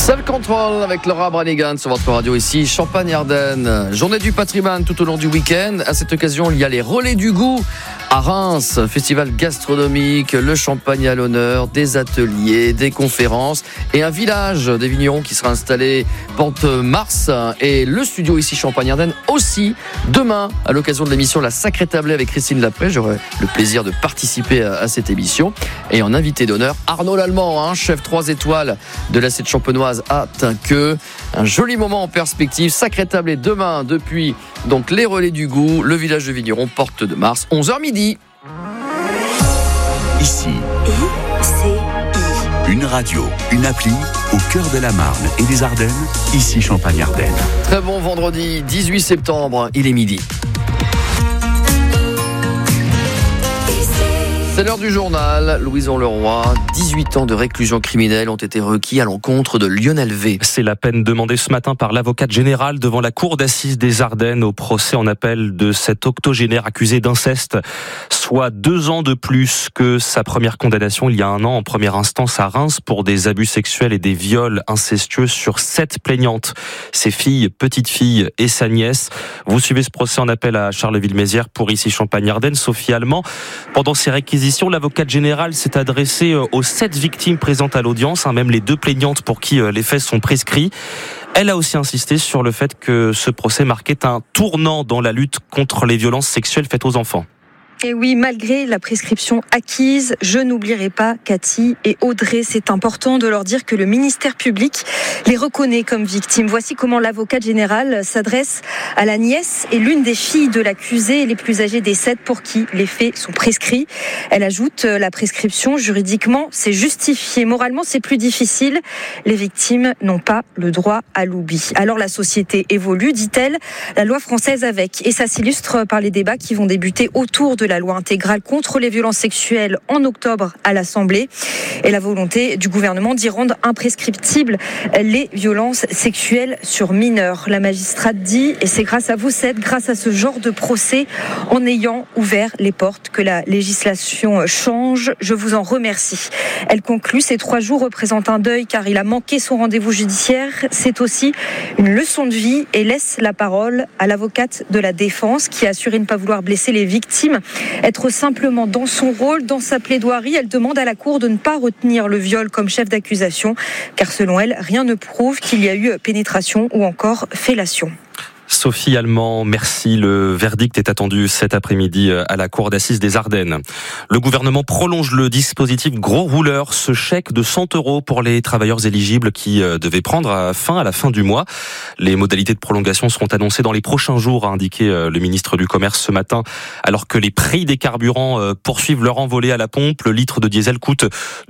Self-Control avec Laura Branigan sur votre radio ici, Champagne-Ardenne. Journée du patrimoine tout au long du week-end. À cette occasion, il y a les relais du goût à Reims. Festival gastronomique, le champagne à l'honneur, des ateliers, des conférences et un village des vignerons qui sera installé Pente Mars. Et le studio ici, Champagne-Ardenne aussi. Demain, à l'occasion de l'émission La Sacrée Tablée avec Christine Lapré, j'aurai le plaisir de participer à cette émission. Et en invité d'honneur, Arnaud Lallemand, chef 3 étoiles de la Sète champenoise à Tinqueux. Un joli moment en perspective. Sacrée Tablée demain depuis donc les relais du goût, le village de vignerons, Porte de Mars, 11h midi. Ici, une radio, une appli au cœur de la Marne et des Ardennes. Ici Champagne-Ardenne. Très bon vendredi 18 septembre, il est midi. C'est l'heure du journal. Louison Leroy, 18 ans de réclusion criminelle ont été requis à l'encontre de Lionel V. C'est la peine demandée ce matin par l'avocate générale devant la cour d'assises des Ardennes au procès en appel de cet octogénaire accusé d'inceste, soit 2 ans de plus que sa première condamnation il y a 1 an en première instance à Reims pour des abus sexuels et des viols incestueux sur 7 plaignantes, ses filles, petites filles et sa nièce. Vous suivez ce procès en appel à Charleville-Mézières pour ici Champagne-Ardenne. Sophie Allemand, pendant ses réquisitions, l'avocate générale s'est adressée aux 7 victimes présentes à l'audience, même les 2 plaignantes pour qui les faits sont prescrits. Elle a aussi insisté sur le fait que ce procès marquait un tournant dans la lutte contre les violences sexuelles faites aux enfants. Et oui, malgré la prescription acquise, je n'oublierai pas Cathy et Audrey. C'est important de leur dire que le ministère public les reconnaît comme victimes. Voici comment l'avocate générale s'adresse à la nièce et l'une des filles de l'accusé, les plus âgées des 7 pour qui les faits sont prescrits. Elle ajoute, la prescription, juridiquement, c'est justifié. Moralement, c'est plus difficile. Les victimes n'ont pas le droit à l'oubli. Alors la société évolue, dit-elle, la loi française avec. Et ça s'illustre par les débats qui vont débuter autour de la loi intégrale contre les violences sexuelles en octobre à l'Assemblée et la volonté du gouvernement d'y rendre imprescriptibles les violences sexuelles sur mineurs. La magistrate dit, et c'est grâce à vous, Sète, grâce à ce genre de procès, en ayant ouvert les portes, que la législation change. Je vous en remercie. Elle conclut, ces 3 jours représentent un deuil car il a manqué son rendez-vous judiciaire. C'est aussi une leçon de vie et laisse la parole à l'avocate de la défense qui a assuré ne pas vouloir blesser les victimes, être simplement dans son rôle, dans sa plaidoirie. Elle demande à la Cour de ne pas retenir le viol comme chef d'accusation, car selon elle, rien ne prouve qu'il y a eu pénétration ou encore fellation. Sophie Allemand, merci. Le verdict est attendu cet après-midi à la cour d'assises des Ardennes. Le gouvernement prolonge le dispositif gros rouleur, ce chèque de 100 € pour les travailleurs éligibles qui devaient prendre fin à la fin du mois. Les modalités de prolongation seront annoncées dans les prochains jours, a indiqué le ministre du Commerce ce matin. Alors que les prix des carburants poursuivent leur envolée à la pompe, le litre de diesel coûte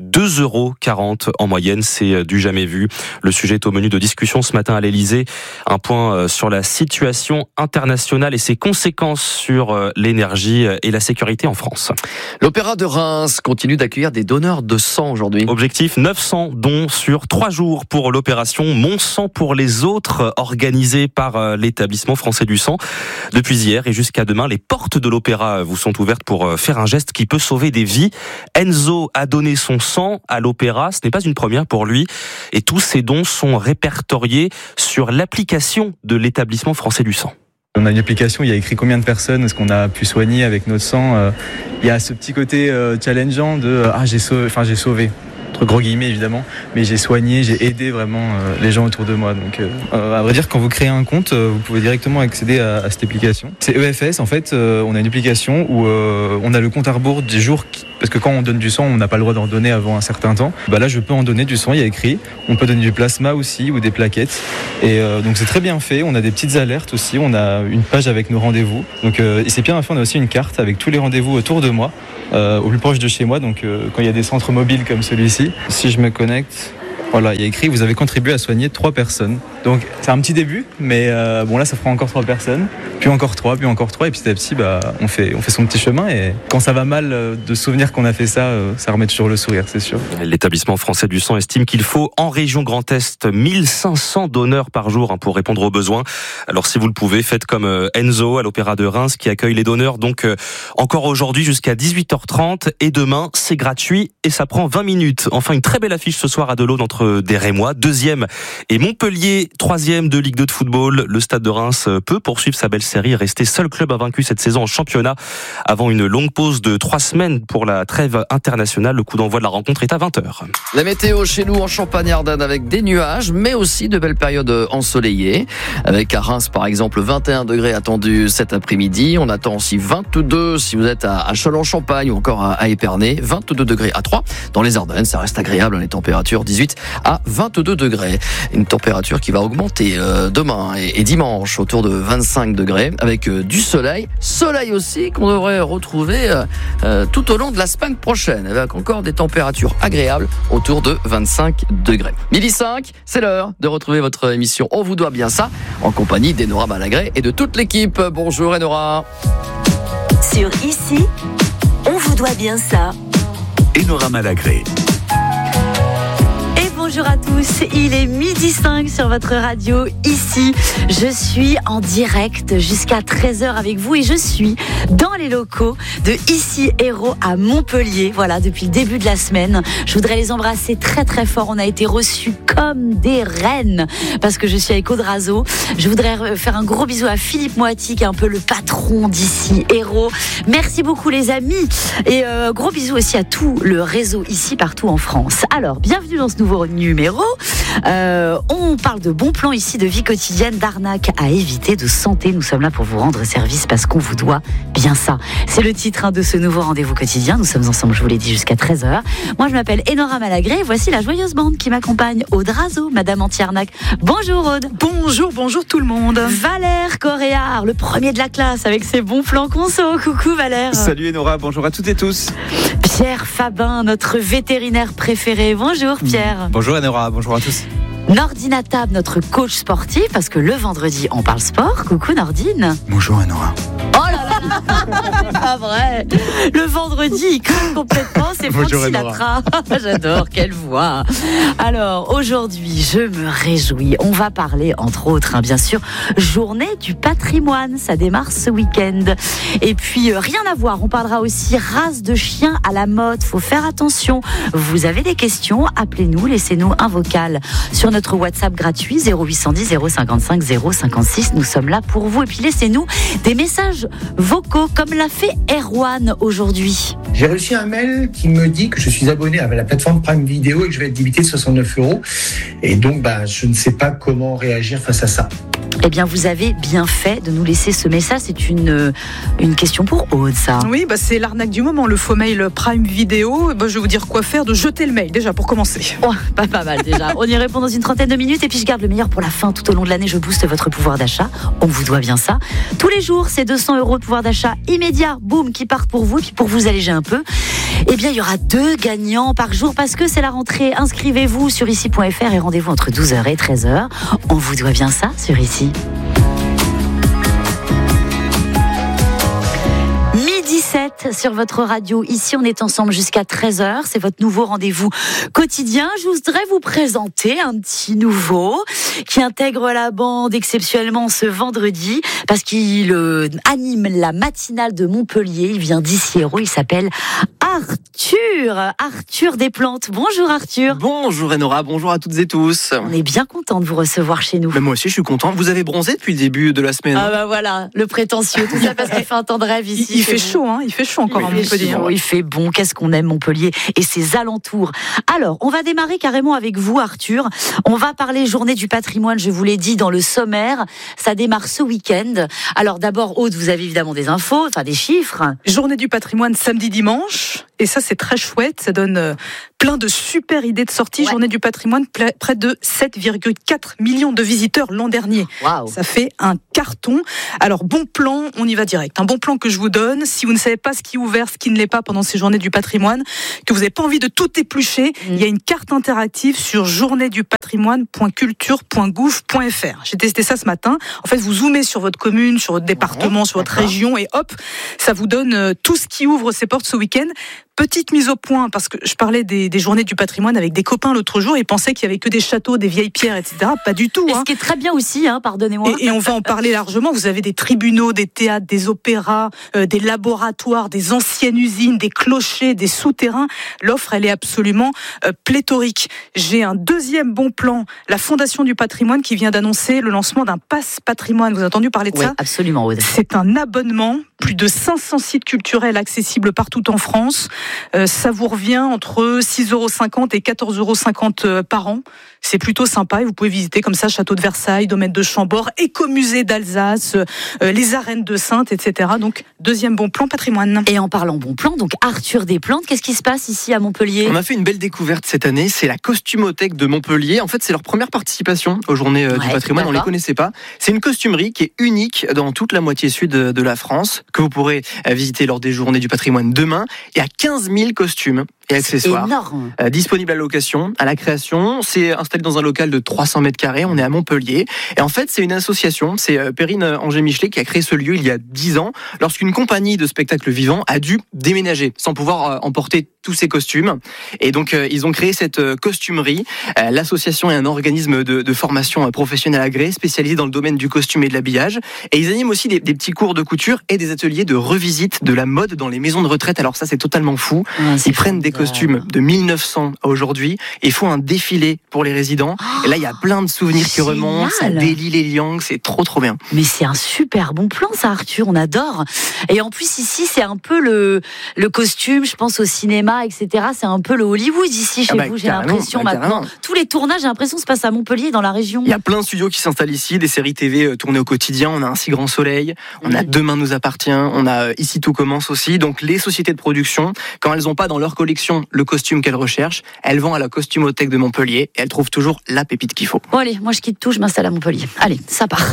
2,40 € en moyenne. C'est du jamais vu. Le sujet est au menu de discussion ce matin à l'Elysée. Un point sur la situation internationale et ses conséquences sur l'énergie et la sécurité en France. L'Opéra de Reims continue d'accueillir des donneurs de sang aujourd'hui. Objectif 900 dons sur 3 jours pour l'opération Mon sang pour les autres, organisée par l'établissement français du sang. Depuis hier et jusqu'à demain, les portes de l'Opéra vous sont ouvertes pour faire un geste qui peut sauver des vies. Enzo a donné son sang à l'Opéra, ce n'est pas une première pour lui, et tous ces dons sont répertoriés sur l'application de l'établissement français du sang. On a une application, il y a écrit combien de personnes est-ce qu'on a pu soigner avec notre sang. Il y a ce petit côté challengeant de j'ai sauvé. Entre gros guillemets évidemment, mais j'ai soigné, j'ai aidé vraiment les gens autour de moi. Donc à vrai dire, quand vous créez un compte, vous pouvez directement accéder à cette application. C'est EFS en fait, on a une application où on a le compte à rebours des jours parce que quand on donne du sang, on n'a pas le droit d'en donner avant un certain temps. Là, je peux en donner du sang, il y a écrit. On peut donner du plasma aussi ou des plaquettes. Et donc c'est très bien fait. On a des petites alertes aussi. On a une page avec nos rendez-vous. Donc et c'est bien fait. On a aussi une carte avec tous les rendez-vous autour de moi, au plus proche de chez moi. Donc quand il y a des centres mobiles comme celui-ci, si je me connecte, voilà, il y a écrit vous avez contribué à soigner 3 personnes. Donc c'est un petit début, mais là ça fera encore 3 personnes, puis encore 3, et petit à petit on fait son petit chemin. Et quand ça va mal, de se souvenir qu'on a fait ça, ça remet toujours le sourire, c'est sûr. L'établissement français du sang estime qu'il faut en région Grand Est 1500 donneurs par jour pour répondre aux besoins. Alors si vous le pouvez, faites comme Enzo à l'Opéra de Reims qui accueille les donneurs donc encore aujourd'hui jusqu'à 18h30 et demain c'est gratuit et ça prend 20 minutes. Enfin une très belle affiche ce soir à Delaude entre contre des Rémois. 2e et Montpellier, 3e de Ligue 2 de football. Le Stade de Reims peut poursuivre sa belle série et rester seul club invaincu cette saison en championnat avant une longue pause de 3 semaines pour la trêve internationale. Le coup d'envoi de la rencontre est à 20h. La météo chez nous en Champagne-Ardenne avec des nuages, mais aussi de belles périodes ensoleillées. Avec à Reims par exemple 21 degrés attendus cet après-midi. On attend aussi 22 si vous êtes à Châlons-en-Champagne ou encore à Épernay. 22 degrés à 3. Dans les Ardennes, ça reste agréable, les températures 18 à 22 degrés. Une température qui va augmenter demain et dimanche autour de 25 degrés avec du soleil. Soleil aussi qu'on devrait retrouver tout au long de la semaine prochaine avec encore des températures agréables autour de 25 degrés. 12h05, c'est l'heure de retrouver votre émission On vous doit bien ça en compagnie d'Enora Malagré et de toute l'équipe. Bonjour Enora. Sur Ici, on vous doit bien ça. Enora Malagré. Bonjour à tous, il est 12h05 sur votre radio Ici. Je suis en direct jusqu'à 13h avec vous et je suis dans les locaux de Ici Héros à Montpellier. Voilà, depuis le début de la semaine. Je voudrais les embrasser très très fort. On a été reçus comme des reines parce que je suis avec Audrazo. Je voudrais faire un gros bisou à Philippe Moati qui est un peu le patron d'Ici Héros. Merci beaucoup les amis et gros bisous aussi à tout le réseau Ici partout en France. Alors, bienvenue dans ce nouveau numéro. On parle de bons plans ici, de vie quotidienne, d'arnaques à éviter, de santé. Nous sommes là pour vous rendre service parce qu'on vous doit bien ça. C'est le titre de ce nouveau rendez-vous quotidien. Nous sommes ensemble, je vous l'ai dit, jusqu'à 13h. Moi, je m'appelle Enora Malagré. Voici la joyeuse bande qui m'accompagne. Audrazo, Madame Anti-Arnaque. Bonjour Aude. Bonjour tout le monde. Valère Coréard, le premier de la classe avec ses bons plans conso. Coucou Valère. Salut Enora, bonjour à toutes et tous. Pierre Fabin, notre vétérinaire préféré. Bonjour Pierre. Bonjour Enora, bonjour à tous. Nordine Atab, notre coach sportif, parce que le vendredi, on parle sport. Coucou Nordine. Bonjour Enora. Oh là là, pas vrai. Le vendredi, il colle complètement, c'est Franck Sinatra. J'adore, quelle voix. Alors, aujourd'hui, je me réjouis. On va parler, entre autres, bien sûr, journée du patrimoine. Ça démarre ce week-end. Et puis, rien à voir. On parlera aussi race de chien à la mode. Faut faire attention. Vous avez des questions? Appelez-nous, laissez-nous un vocal sur notre WhatsApp gratuit 0810 055 056. Nous sommes là pour vous. Et puis, laissez-nous des messages vocaux comme l'a fait Erwan aujourd'hui. J'ai reçu un mail qui me dit que je suis abonné à la plateforme Prime Video et que je vais être débité de 69 €. Et donc, je ne sais pas comment réagir face à ça. Eh bien, vous avez bien fait de nous laisser ce message. C'est une question pour Aude, ça. Oui, c'est l'arnaque du moment, le faux mail Prime Video. Je vais vous dire quoi faire, de jeter le mail, déjà, pour commencer. Oh, pas mal, déjà. On y répond dans une trentaine de minutes. Et puis, je garde le meilleur pour la fin. Tout au long de l'année, je booste votre pouvoir d'achat. On vous doit bien ça. Tous les jours, c'est 200 € de pouvoir d'achat immédiat, boum, qui partent pour vous. Et puis, pour vous alléger un peu, eh bien, il y aura 2 gagnants par jour parce que c'est la rentrée. Inscrivez-vous sur ici.fr et rendez-vous entre 12h et 13h. On vous doit bien ça sur Ici. 17 sur votre radio. Ici, on est ensemble jusqu'à 13h. C'est votre nouveau rendez-vous quotidien. Je voudrais vous présenter un petit nouveau qui intègre la bande exceptionnellement ce vendredi parce qu'il anime la matinale de Montpellier. Il vient d'Ici Héros. Il s'appelle Arthur Desplantes. Bonjour Arthur. Bonjour Enora, bonjour à toutes et tous. On est bien content de vous recevoir chez nous. Mais moi aussi je suis content. Vous avez bronzé depuis le début de la semaine. Ah voilà, le prétentieux. Tout ça parce qu'il fait un temps de rêve ici. Il fait chaud, il fait chaud encore à Montpellier. Il fait bon, qu'est-ce qu'on aime Montpellier et ses alentours. Alors, on va démarrer carrément avec vous Arthur. On va parler journée du patrimoine, je vous l'ai dit dans le sommaire. Ça démarre ce week-end. Alors d'abord Aude, vous avez évidemment des infos, des chiffres. Journée du patrimoine samedi-dimanche. Et ça, c'est très chouette. Ça donne plein de super idées de sortie. Ouais. Journée du patrimoine, près de 7,4 millions de visiteurs l'an dernier. Wow. Ça fait un carton. Alors, bon plan, on y va direct. Un bon plan que je vous donne. Si vous ne savez pas ce qui est ouvert, ce qui ne l'est pas pendant ces journées du patrimoine, que vous n'avez pas envie de tout éplucher, il y a une carte interactive sur journéedupatrimoine.culture.gouv.fr. J'ai testé ça ce matin. En fait, vous zoomez sur votre commune, sur votre département, sur votre région et hop, ça vous donne tout ce qui ouvre ses portes ce week-end. petite mise au point, parce que je parlais des journées du patrimoine avec des copains l'autre jour, ils pensaient qu'il y avait que des châteaux, des vieilles pierres, etc. Pas du tout. Et ce qui est très bien aussi, pardonnez-moi. Et on va en parler largement. Vous avez des tribunaux, des théâtres, des opéras, des laboratoires, des anciennes usines, des clochers, des souterrains. L'offre, elle est absolument pléthorique. J'ai un deuxième bon plan. La Fondation du patrimoine qui vient d'annoncer le lancement d'un pass patrimoine. Vous avez entendu parler de ça ? Absolument, Aude. C'est un abonnement, plus de 500 sites culturels accessibles partout en France. Ça vous revient entre 6,50 € et 14,50 € par an. C'est plutôt sympa et vous pouvez visiter comme ça Château de Versailles, Domaine de Chambord, Écomusée d'Alsace, les arènes de Saintes, etc. Donc, deuxième bon plan patrimoine. Et en parlant bon plan, donc Arthur Desplantes, qu'est-ce qui se passe ici à Montpellier ? On a fait une belle découverte cette année, c'est la Costumothèque de Montpellier. En fait, c'est leur première participation aux Journées du patrimoine, on ne les connaissait pas. C'est une costumerie qui est unique dans toute la moitié sud de la France, que vous pourrez visiter lors des Journées du patrimoine demain. Il y a 15 000 costumes et accessoires. C'est énorme. Disponibles à la location, à la création. C'est installé dans un local de 300 mètres carrés. On est à Montpellier. Et en fait, c'est une association. C'est Perrine Angers-Michelet qui a créé ce lieu il y a 10 ans, lorsqu'une compagnie de spectacles vivants a dû déménager sans pouvoir emporter tous ces costumes. Et donc, ils ont créé cette costumerie. L'association est un organisme de formation professionnelle agréé, spécialisé dans le domaine du costume et de l'habillage. Et ils animent aussi des petits cours de couture et des ateliers de revisite de la mode dans les maisons de retraite. Alors ça, c'est totalement fou. Ils prennent des costumes de 1900 à aujourd'hui et font un défilé pour les résidents. Et là, il y a plein de souvenirs qui remontent. Ça délie les liangs. C'est trop bien. Mais c'est un super bon plan, ça, Arthur. On adore. Et en plus, ici, c'est un peu le costume, je pense au cinéma, etc. C'est un peu le Hollywood ici chez vous, j'ai l'impression maintenant. Tous les tournages, j'ai l'impression, se passent à Montpellier, dans la région. Il y a plein de studios qui s'installent ici, des séries TV tournées au quotidien. On a Un si grand soleil, on a Demain nous appartient, on a Ici tout commence aussi. Donc les sociétés de production, quand elles n'ont pas dans leur collection le costume qu'elles recherchent, elles vont à la Costumothèque de Montpellier et elles trouvent toujours la pépite qu'il faut. Bon allez, moi je quitte tout, je m'installe à Montpellier. Allez, ça part.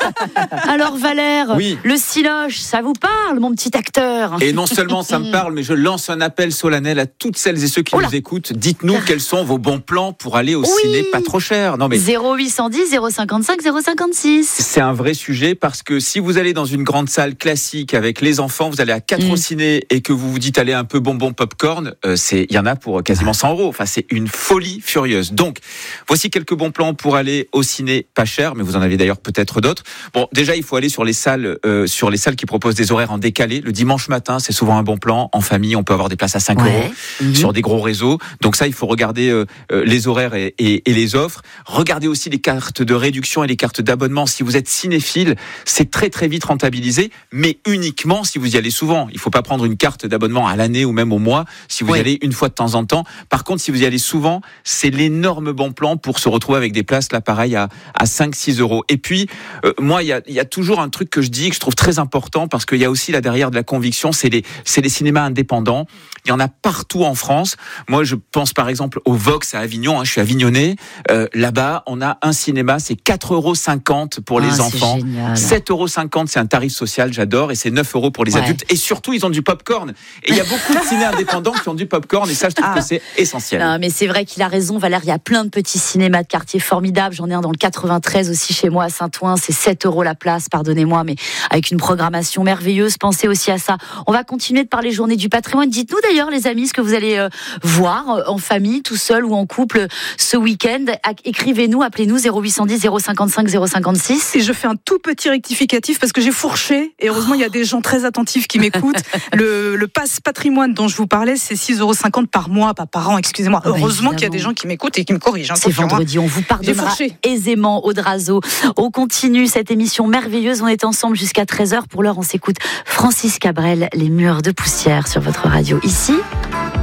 Alors Valère, le Cinoche, ça vous parle, mon petit acteur ? Et non seulement ça me parle, mais je lance un appel solennel à toutes celles et ceux qui nous écoutent. Dites-nous quels sont vos bons plans pour aller au ciné pas trop cher. Non mais 0810 055 056. C'est un vrai sujet parce que si vous allez dans une grande salle classique avec les enfants, vous allez à 4 au ciné et que vous vous dites allez un peu bonbon popcorn, il y en a pour quasiment 100 €. Enfin, c'est une folie furieuse. Donc, voici quelques bons plans pour aller au ciné pas cher, mais vous en avez d'ailleurs peut-être d'autres. Bon, déjà, il faut aller sur les salles qui proposent des horaires en décalé. Le dimanche matin, c'est souvent un bon plan. En famille, on peut avoir des places à 5 € sur des gros réseaux. Donc ça, il faut regarder les horaires et les offres. Regardez aussi les cartes de réduction et les cartes d'abonnement. Si vous êtes cinéphile, c'est très très vite rentabilisé, mais uniquement si vous y allez souvent. Il ne faut pas prendre une carte d'abonnement à l'année ou même au mois si vous y allez une fois de temps en temps. Par contre, si vous y allez souvent, c'est l'énorme bon plan pour se retrouver avec des places là pareil à 5-6 €. Et puis, moi, il y a toujours un truc que je dis que je trouve très important parce qu'il y a aussi là derrière de la conviction, c'est les cinémas indépendants. Il y en a partout en France. Moi, je pense par exemple au Vox à Avignon. Je suis avignonnais. Là-bas, on a un cinéma, c'est 4,50 € pour les enfants. 7,50 €, c'est un tarif social, j'adore. Et c'est 9 € pour les adultes. Et surtout, ils ont du popcorn. Et il y a beaucoup de ciné indépendants qui ont du popcorn. Et ça, je trouve que c'est essentiel. Non, mais c'est vrai qu'il a raison, Valère. Il y a plein de petits cinémas de quartier formidables. J'en ai un dans le 93 aussi chez moi à Saint-Ouen. C'est 7 € la place, pardonnez-moi, mais avec une programmation merveilleuse. Pensez aussi à ça. On va continuer de parler Journée du patrimoine. Dites-nous d'ailleurs, les amis, ce que vous allez voir en famille, tout seul ou en couple ce week-end. Écrivez-nous, appelez-nous 0810 055 056. Et je fais un tout petit rectificatif parce que j'ai fourché. Et heureusement, il y a des gens très attentifs qui m'écoutent. Le pass patrimoine dont je vous parlais, c'est 6,50 € par mois, pas par an, excusez-moi. Heureusement qu'il y a des gens qui m'écoutent et qui me corrigent. C'est vendredi, on vous pardonnera aisément, Aude Razeau. On continue cette émission merveilleuse. On est ensemble jusqu'à 13h. Pour l'heure, on s'écoute Francis Cabrel, Les murs de poussière sur votre radio. Ici,